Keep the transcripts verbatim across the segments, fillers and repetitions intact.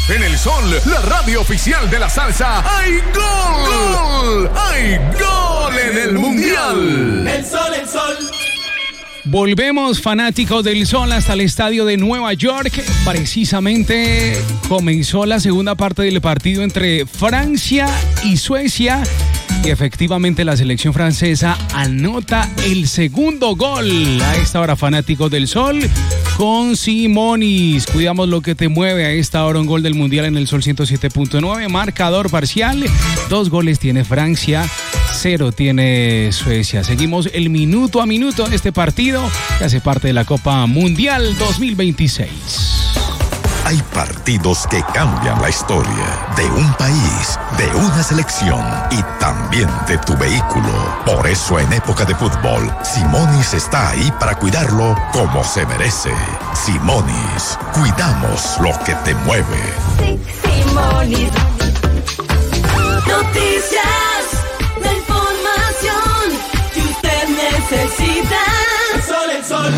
En El Sol, la radio oficial de la salsa, ¡hay gol! ¡Gol! ¡Hay gol en el Mundial! El Sol, el Sol. Volvemos, fanáticos del Sol, hasta el estadio de Nueva York. Precisamente comenzó la segunda parte del partido entre Francia y Suecia. Y efectivamente la selección francesa anota el segundo gol. A esta hora, fanáticos del Sol, con Simonis. Cuidamos lo que te mueve. A esta hora un gol del Mundial en el Sol ciento siete punto nueve. Marcador parcial. Dos goles tiene Francia, cero tiene Suecia. Seguimos el minuto a minuto de este partido que hace parte de la Copa Mundial dos mil veintiséis. Hay partidos que cambian la historia de un país, de una selección y también de tu vehículo. Por eso en época de fútbol, Simonis está ahí para cuidarlo como se merece. Simonis, cuidamos lo que te mueve. Sí, Simonis. Noticias, la información que usted necesita. El Sol, el Sol.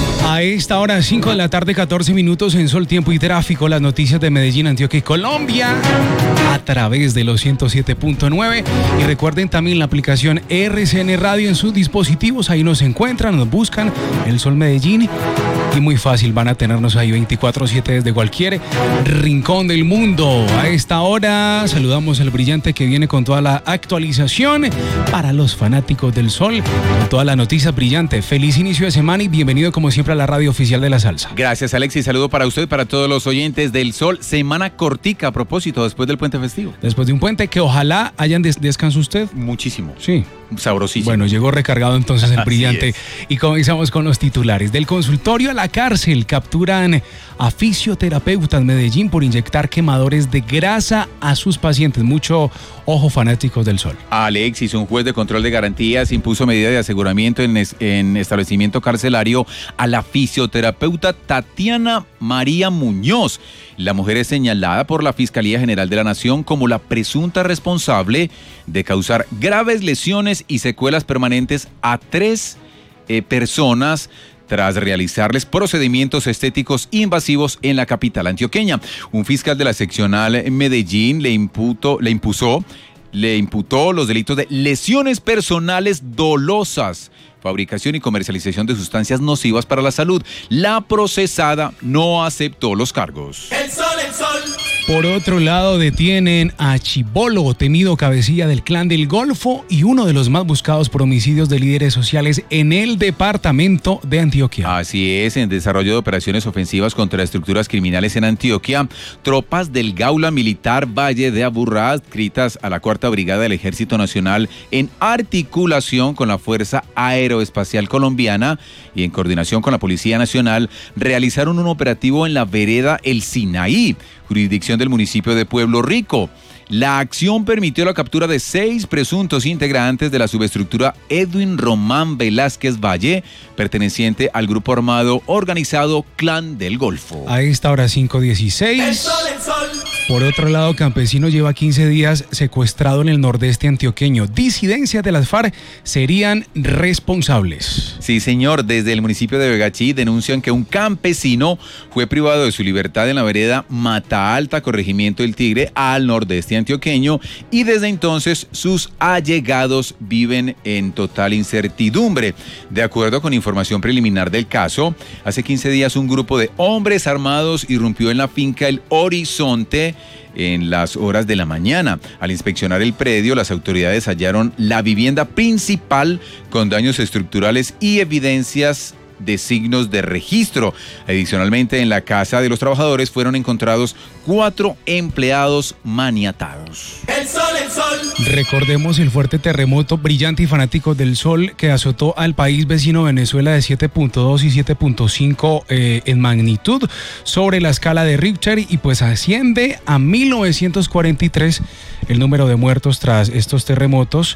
A esta hora, cinco de la tarde, catorce minutos en Sol, Tiempo y Tráfico. Las noticias de Medellín, Antioquia y Colombia a través de los ciento siete punto nueve. Y recuerden también la aplicación R C N Radio en sus dispositivos. Ahí nos encuentran, nos buscan El Sol Medellín. Y muy fácil, van a tenernos ahí veinticuatro siete desde cualquier rincón del mundo. A esta hora saludamos al brillante que viene con toda la actualización para los fanáticos del Sol, con toda la noticia brillante. Feliz inicio de semana y bienvenido como siempre a la radio oficial de la salsa. Gracias, Alexis. Saludo para usted y para todos los oyentes del Sol. Semana cortica a propósito, después del puente festivo. Después de un puente que ojalá hayan des- descanso usted. Muchísimo. Sí. Sabrosísimo. Bueno, llegó recargado entonces el Así brillante. es. Y comenzamos con los titulares. Del consultorio a la cárcel capturan a fisioterapeutas en Medellín por inyectar quemadores de grasa a sus pacientes. Mucho ojo, fanáticos del Sol. Alexis, un juez de control de garantías impuso medida de aseguramiento en, es, en establecimiento carcelario a la fisioterapeuta Tatiana María Muñoz. La mujer es señalada por la Fiscalía General de la Nación como la presunta responsable de causar graves lesiones y secuelas permanentes a tres eh, personas tras realizarles procedimientos estéticos invasivos en la capital antioqueña. Un fiscal de la seccional en Medellín le imputó, le impuso, le imputó los delitos de lesiones personales dolosas, fabricación y comercialización de sustancias nocivas para la salud. La procesada no aceptó los cargos. El Sol, el Sol. Por otro lado, detienen a Chibolo, temido cabecilla del Clan del Golfo y uno de los más buscados por homicidios de líderes sociales en el departamento de Antioquia. Así es, en desarrollo de operaciones ofensivas contra estructuras criminales en Antioquia, tropas del Gaula Militar Valle de Aburrá, adscritas a la Cuarta Brigada del Ejército Nacional, en articulación con la Fuerza Aeroespacial Colombiana y en coordinación con la Policía Nacional, realizaron un operativo en la vereda El Sinaí, jurisdicción del municipio de Pueblo Rico. La acción permitió la captura de seis presuntos integrantes de la subestructura Edwin Román Velázquez Valle, perteneciente al grupo armado organizado Clan del Golfo. A esta hora cinco dieciséis. El Sol, el Sol. Por otro lado, campesino lleva quince días secuestrado en el nordeste antioqueño. Disidencias de las FARC serían responsables. Sí, señor. Desde el municipio de Begachí denuncian que un campesino fue privado de su libertad en la vereda Mata Alta, corregimiento del Tigre, al nordeste antioqueño, y desde entonces sus allegados viven en total incertidumbre. De acuerdo con información preliminar del caso, hace quince días un grupo de hombres armados irrumpió en la finca El Horizonte en las horas de la mañana. Al inspeccionar el predio, las autoridades hallaron la vivienda principal con daños estructurales y evidencias de signos de registro. Adicionalmente, en la casa de los trabajadores fueron encontrados cuatro empleados maniatados. El Sol, el Sol. Recordemos el fuerte terremoto brillante y fanático del Sol que azotó al país vecino Venezuela de siete punto dos y siete punto cinco eh, en magnitud sobre la escala de Richter, y pues asciende a mil novecientos cuarenta y tres el número de muertos tras estos terremotos.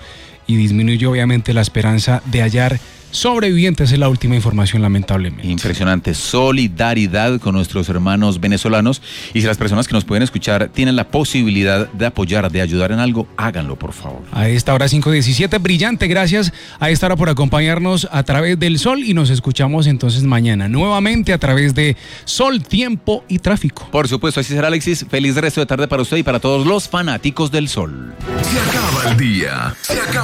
y disminuye obviamente la esperanza de hallar sobrevivientes, es la última información, lamentablemente. Impresionante, solidaridad con nuestros hermanos venezolanos, y si las personas que nos pueden escuchar tienen la posibilidad de apoyar, de ayudar en algo, háganlo, por favor. A esta hora cinco diecisiete, brillante, gracias a esta hora por acompañarnos a través del Sol, y nos escuchamos entonces mañana nuevamente a través de Sol, Tiempo y Tráfico. Por supuesto, así será, Alexis. Feliz resto de tarde para usted y para todos los fanáticos del Sol. Se acaba el día, se acaba